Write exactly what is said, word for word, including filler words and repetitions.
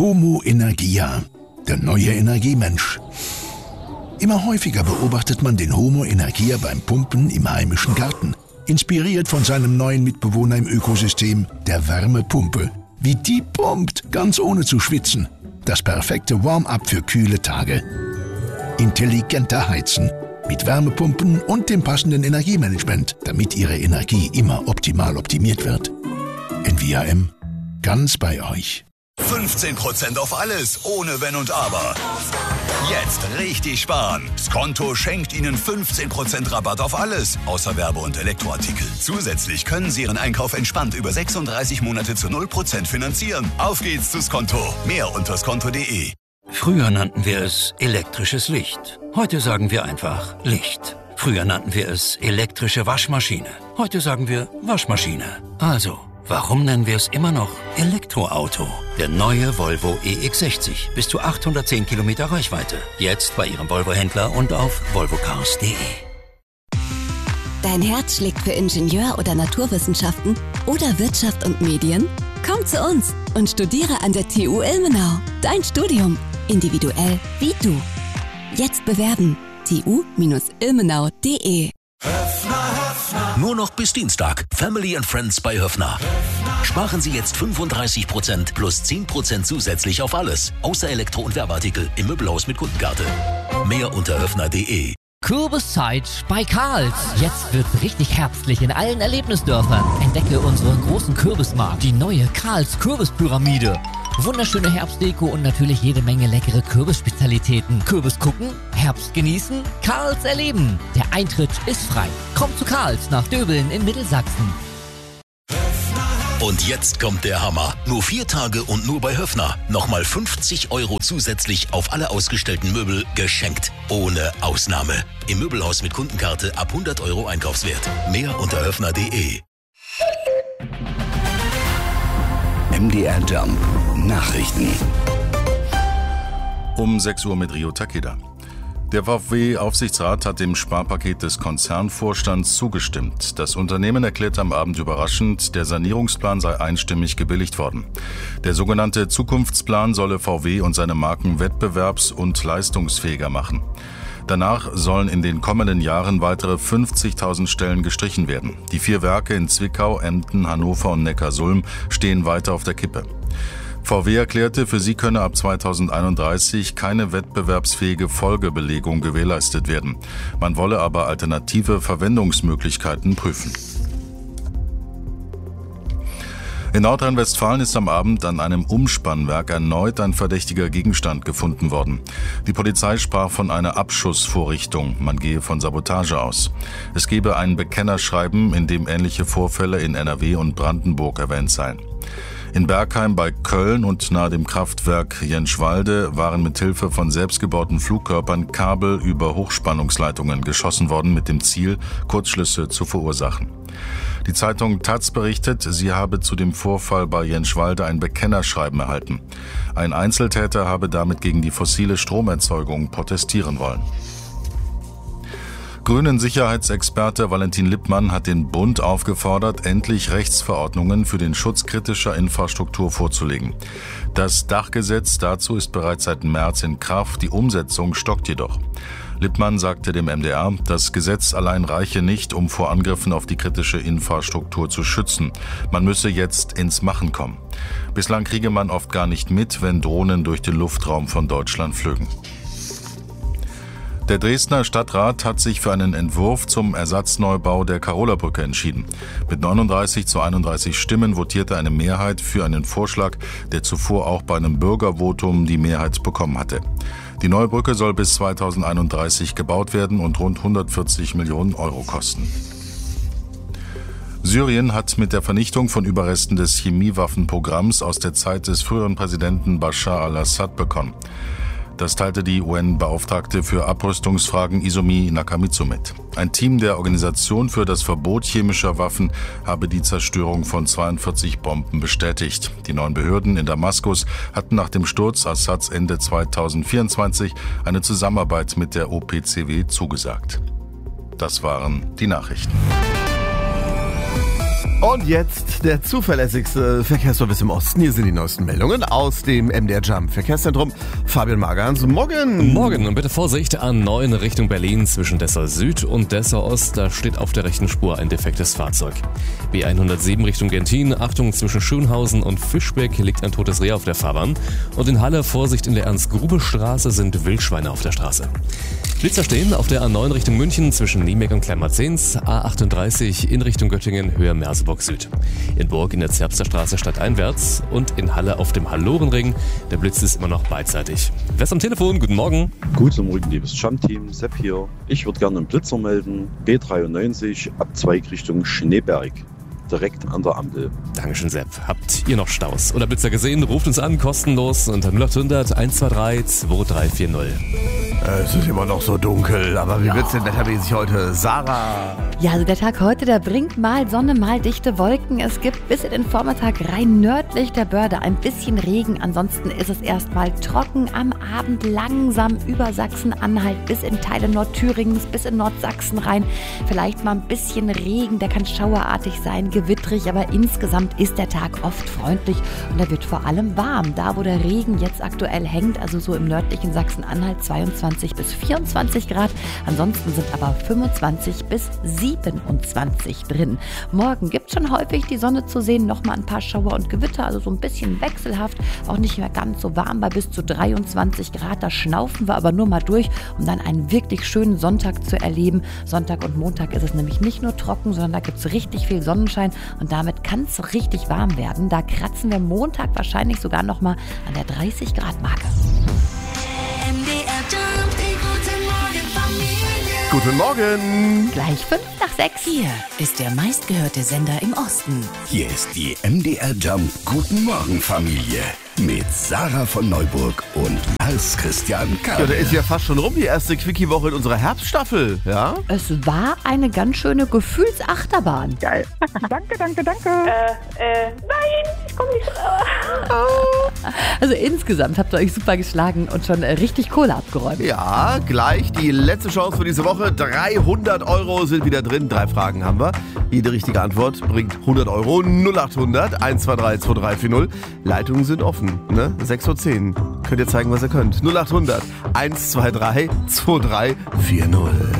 Homo Energia, der neue Energiemensch. Immer häufiger beobachtet man den Homo Energia beim Pumpen im heimischen Garten, inspiriert von seinem neuen Mitbewohner im Ökosystem, der Wärmepumpe. Wie die pumpt, ganz ohne zu schwitzen. Das perfekte Warm-up für kühle Tage. Intelligenter Heizen mit Wärmepumpen und dem passenden Energiemanagement, damit Ihre Energie immer optimal optimiert wird. N V A M, ganz bei euch. fünfzehn Prozent auf alles, ohne Wenn und Aber. Jetzt richtig sparen. Skonto schenkt Ihnen fünfzehn Prozent Rabatt auf alles, außer Werbe- und Elektroartikel. Zusätzlich können Sie Ihren Einkauf entspannt über sechsunddreißig Monate zu null Prozent finanzieren. Auf geht's zu Skonto. Mehr unter skonto punkt de. Früher nannten wir es elektrisches Licht. Heute sagen wir einfach Licht. Früher nannten wir es elektrische Waschmaschine. Heute sagen wir Waschmaschine. Also, warum nennen wir es immer noch Elektroauto? Der neue Volvo E X sechzig. Bis zu achthundertzehn Kilometer Reichweite. Jetzt bei Ihrem Volvo-Händler und auf volvo cars punkt de. Dein Herz schlägt für Ingenieur- oder Naturwissenschaften oder Wirtschaft und Medien? Komm zu uns und studiere an der T U Ilmenau. Dein Studium. Individuell wie du. Jetzt bewerben. t u Ilmenau punkt de. Nur noch bis Dienstag. Family and Friends bei Höffner. Sparen Sie jetzt fünfunddreißig Prozent plus zehn Prozent zusätzlich auf alles. Außer Elektro- und Werbeartikel im Möbelhaus mit Kundenkarte. Mehr unter höffner punkt de. Kürbiszeit bei Karls. Jetzt wird's richtig herbstlich in allen Erlebnisdörfern. Entdecke unseren großen Kürbismarkt, die neue Karls Kürbispyramide. Wunderschöne Herbstdeko und natürlich jede Menge leckere Kürbisspezialitäten. Kürbis gucken, Herbst genießen, Karls erleben. Der Eintritt ist frei. Kommt zu Karls nach Döbeln in Mittelsachsen. Und jetzt kommt der Hammer. Nur vier Tage und nur bei Höffner. Nochmal fünfzig Euro zusätzlich auf alle ausgestellten Möbel geschenkt. Ohne Ausnahme. Im Möbelhaus mit Kundenkarte ab hundert Euro Einkaufswert. Mehr unter höffner punkt de. M D R Jump Nachrichten. Um sechs Uhr mit Rio Takeda. Der VW-Aufsichtsrat hat dem Sparpaket des Konzernvorstands zugestimmt. Das Unternehmen erklärt am Abend überraschend, der Sanierungsplan sei einstimmig gebilligt worden. Der sogenannte Zukunftsplan solle V W und seine Marken wettbewerbs- und leistungsfähiger machen. Danach sollen in den kommenden Jahren weitere fünfzigtausend Stellen gestrichen werden. Die vier Werke in Zwickau, Emden, Hannover und Neckarsulm stehen weiter auf der Kippe. V W erklärte, für sie könne ab zweitausendeinunddreißig keine wettbewerbsfähige Folgebelegung gewährleistet werden. Man wolle aber alternative Verwendungsmöglichkeiten prüfen. In Nordrhein-Westfalen ist am Abend an einem Umspannwerk erneut ein verdächtiger Gegenstand gefunden worden. Die Polizei sprach von einer Abschussvorrichtung. Man gehe von Sabotage aus. Es gebe ein Bekennerschreiben, in dem ähnliche Vorfälle in N R W und Brandenburg erwähnt seien. In Bergheim bei Köln und nahe dem Kraftwerk Jenschwalde waren mit Hilfe von selbstgebauten Flugkörpern Kabel über Hochspannungsleitungen geschossen worden mit dem Ziel, Kurzschlüsse zu verursachen. Die Zeitung Taz berichtet, sie habe zu dem Vorfall bei Jenschwalde ein Bekennerschreiben erhalten. Ein Einzeltäter habe damit gegen die fossile Stromerzeugung protestieren wollen. Grünen Sicherheitsexperte Valentin Lippmann hat den Bund aufgefordert, endlich Rechtsverordnungen für den Schutz kritischer Infrastruktur vorzulegen. Das Dachgesetz dazu ist bereits seit März in Kraft, die Umsetzung stockt jedoch. Lippmann sagte dem M D R, das Gesetz allein reiche nicht, um vor Angriffen auf die kritische Infrastruktur zu schützen. Man müsse jetzt ins Machen kommen. Bislang kriege man oft gar nicht mit, wenn Drohnen durch den Luftraum von Deutschland flögen. Der Dresdner Stadtrat hat sich für einen Entwurf zum Ersatzneubau der Karola-Brücke entschieden. Mit neununddreißig zu einunddreißig Stimmen votierte eine Mehrheit für einen Vorschlag, der zuvor auch bei einem Bürgervotum die Mehrheit bekommen hatte. Die neue Brücke soll bis zweitausendeinunddreißig gebaut werden und rund hundertvierzig Millionen Euro kosten. Syrien hat mit der Vernichtung von Überresten des Chemiewaffenprogramms aus der Zeit des früheren Präsidenten Bashar al-Assad begonnen. Das teilte die U N-Beauftragte für Abrüstungsfragen Izumi Nakamitsu mit. Ein Team der Organisation für das Verbot chemischer Waffen habe die Zerstörung von zweiundvierzig Bomben bestätigt. Die neuen Behörden in Damaskus hatten nach dem Sturz Assads Ende zweitausendvierundzwanzig eine Zusammenarbeit mit der O P C W zugesagt. Das waren die Nachrichten. Und jetzt der zuverlässigste Verkehrsservice im Osten. Hier sind die neuesten Meldungen aus dem M D R Jump Verkehrszentrum. Fabian Magans, morgen. Morgen und bitte Vorsicht an neun Richtung Berlin zwischen Dessau Süd und Dessau Ost. Da steht auf der rechten Spur ein defektes Fahrzeug. B hundertsieben Richtung Gentin. Achtung, zwischen Schönhausen und Fischbeck liegt ein totes Reh auf der Fahrbahn. Und in Halle Vorsicht in der Ernst-Grube-Straße sind Wildschweine auf der Straße. Blitzer stehen auf der A neun Richtung München zwischen Niemeck und Kleinmarzens, A achtunddreißig in Richtung Göttingen, Höhe Merseburg Süd. In Burg in der Zerbster stadteinwärts und in Halle auf dem Hallorenring. Der Blitz ist immer noch beidseitig. Wer ist am Telefon? Guten Morgen. Guten Morgen, liebes Jump-Team. Sepp hier. Ich würde gerne einen Blitzer melden. B dreiundneunzig, Abzweig Richtung Schneeberg. Direkt an der Ampel. Dankeschön, Sepp. Habt ihr noch Staus oder Blitzer gesehen? Ruft uns an, kostenlos unter null acht hundert eins zwei drei zwei drei vier null. Es ist immer noch so dunkel, aber wie ja. wird's denn wettermäßig heute? Sarah? Ja, also der Tag heute, der bringt mal Sonne, mal dichte Wolken. Es gibt bis in den Vormittag rein nördlich der Börde ein bisschen Regen. Ansonsten ist es erstmal trocken. Am Abend langsam über Sachsen-Anhalt bis in Teile Nordthüringens, bis in Nordsachsen rein. Vielleicht mal ein bisschen Regen, der kann schauerartig sein, gewittrig, aber insgesamt ist der Tag oft freundlich und er wird vor allem warm. Da, wo der Regen jetzt aktuell hängt, also so im nördlichen Sachsen-Anhalt, zweiundzwanzig bis vierundzwanzig Grad. Ansonsten sind aber fünfundzwanzig bis siebenundzwanzig drin. Morgen gibt es schon häufig die Sonne zu sehen, nochmal ein paar Schauer und Gewitter, also so ein bisschen wechselhaft, auch nicht mehr ganz so warm bei bis zu dreiundzwanzig Grad. Da schnaufen wir aber nur mal durch, um dann einen wirklich schönen Sonntag zu erleben. Sonntag und Montag ist es nämlich nicht nur trocken, sondern da gibt es richtig viel Sonnenschein und damit kann es richtig warm werden. Da kratzen wir Montag wahrscheinlich sogar nochmal an der dreißig Grad Marke. M D R Jump, die guten Morgen Familie. Guten Morgen. Gleich fünf nach sechs. Hier ist der meistgehörte Sender im Osten. Hier ist die M D R Jump Guten Morgen Familie. Mit Sarah von Neuburg und Lars Christian Kabel. Ja, da ist ja fast schon rum, die erste Quickie-Woche in unserer Herbststaffel, ja? Es war eine ganz schöne Gefühlsachterbahn. Geil. Danke, danke, danke. Äh, äh, nein, ich komme nicht raus. Also insgesamt habt ihr euch super geschlagen und schon richtig Kohle abgeräumt. Ja, gleich die letzte Chance für diese Woche. dreihundert Euro sind wieder drin. Drei Fragen haben wir. Jede richtige Antwort bringt hundert Euro. null acht hundert eins zwei drei zwei drei vier null. Leitungen sind offen. Ne? sechs Uhr zehn. Könnt ihr zeigen, was ihr könnt. null acht hundert eins zwei drei zwei drei vier null.